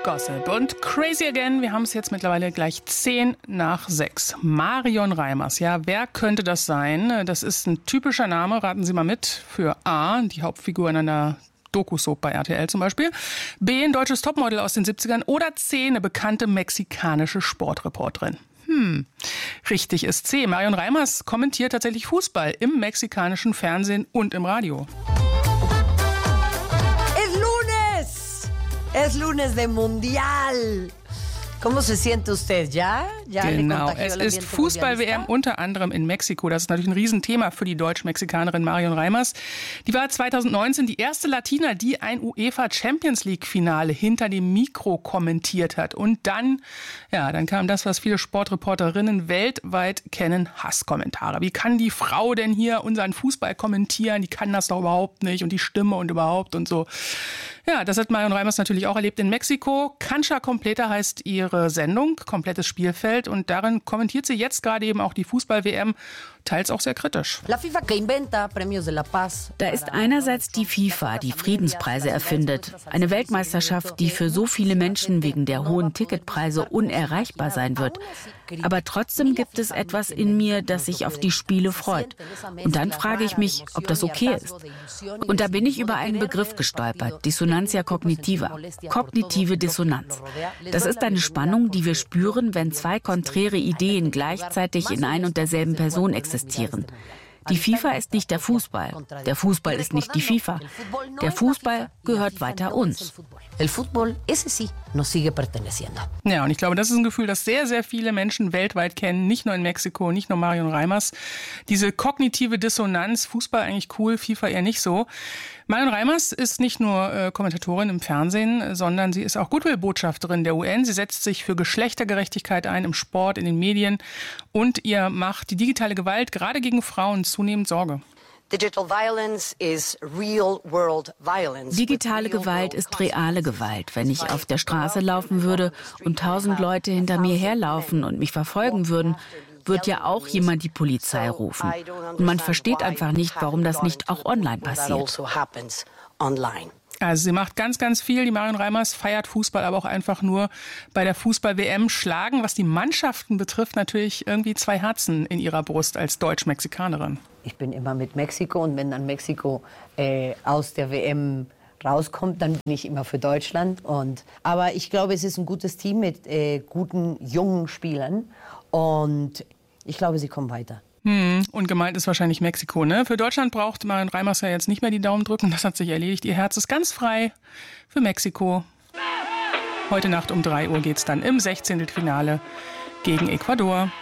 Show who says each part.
Speaker 1: Gossip und Crazy Again. Wir haben es jetzt mittlerweile gleich 6:10. Marion Reimers. Ja, wer könnte das sein? Das ist ein typischer Name, raten Sie mal mit, für A, die Hauptfigur in einer Doku-Soap bei RTL zum Beispiel, B, ein deutsches Topmodel aus den 70ern oder C, eine bekannte mexikanische Sportreporterin. Richtig ist C. Marion Reimers kommentiert tatsächlich Fußball im mexikanischen Fernsehen und im Radio.
Speaker 2: Es lunes de Mundial. ¿Cómo se siente usted? ¿Ya?
Speaker 1: Genau, es ist Fußball-WM unter anderem in Mexiko. Das ist natürlich ein Riesenthema für die Deutsch-Mexikanerin Marion Reimers. Die war 2019 die erste Latina, die ein UEFA-Champions-League-Finale hinter dem Mikro kommentiert hat. Und dann kam das, was viele Sportreporterinnen weltweit kennen, Hasskommentare. Wie kann die Frau denn hier unseren Fußball kommentieren? Die kann das doch überhaupt nicht und die Stimme und überhaupt und so. Ja, das hat Marion Reimers natürlich auch erlebt in Mexiko. Cancha Completa heißt ihre Sendung, komplettes Spielfeld. Und darin kommentiert sie jetzt gerade eben auch die Fußball-WM, teils auch sehr kritisch.
Speaker 3: Da ist einerseits die FIFA, die Friedenspreise erfindet. Eine Weltmeisterschaft, die für so viele Menschen wegen der hohen Ticketpreise unerreichbar sein wird. Aber trotzdem gibt es etwas in mir, das sich auf die Spiele freut. Und dann frage ich mich, ob das okay ist. Und da bin ich über einen Begriff gestolpert, Dissonantia cognitiva, kognitive Dissonanz. Das ist eine Spannung, die wir spüren, wenn zwei konträre Ideen gleichzeitig in ein und derselben Person existieren. Die FIFA ist nicht der Fußball ist nicht die FIFA. Der Fußball gehört weiter uns.
Speaker 1: Ja, und ich glaube, das ist ein Gefühl, das sehr, sehr viele Menschen weltweit kennen, nicht nur in Mexiko, nicht nur Marion Reimers. Diese kognitive Dissonanz, Fußball eigentlich cool, FIFA eher nicht so. Marion Reimers ist nicht nur Kommentatorin im Fernsehen, sondern sie ist auch Goodwill-Botschafterin der UN. Sie setzt sich für Geschlechtergerechtigkeit ein im Sport, in den Medien und ihr macht die digitale Gewalt gerade gegen Frauen zunehmend Sorge.
Speaker 3: Digitale Gewalt ist reale Gewalt. Wenn ich auf der Straße laufen würde und 1000 Leute hinter mir herlaufen und mich verfolgen würden, wird ja auch jemand die Polizei rufen. Und man versteht einfach nicht, warum das nicht auch online passiert.
Speaker 1: Also sie macht ganz, ganz viel. Die Marion Reimers feiert Fußball, aber auch einfach nur bei der Fußball-WM schlagen. Was die Mannschaften betrifft, natürlich irgendwie zwei Herzen in ihrer Brust als Deutsch-Mexikanerin.
Speaker 2: Ich bin immer mit Mexiko und wenn dann Mexiko aus der WM rauskommt, dann bin ich immer für Deutschland. Aber ich glaube, es ist ein gutes Team mit guten, jungen Spielern und ich glaube, sie kommen weiter.
Speaker 1: Und gemeint ist wahrscheinlich Mexiko, ne? Für Deutschland braucht Marion Reimers ja jetzt nicht mehr die Daumen drücken. Das hat sich erledigt. Ihr Herz ist ganz frei für Mexiko. Heute Nacht um 3 Uhr geht's dann im 16. Finale gegen Ecuador.